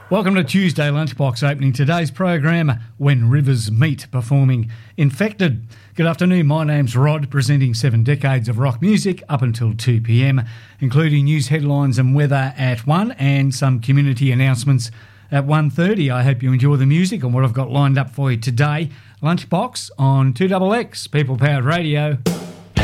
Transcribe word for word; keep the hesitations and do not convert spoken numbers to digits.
Welcome to Tuesday Lunchbox, opening today's program, When Rivers Meet, performing Infected. Good afternoon, my name's Rod, presenting seven decades of rock music up until two p.m, including news headlines and weather at one, and some community announcements at one thirty. I hope you enjoy the music and what I've got lined up for you today. Lunchbox on two X X, People Powered Radio.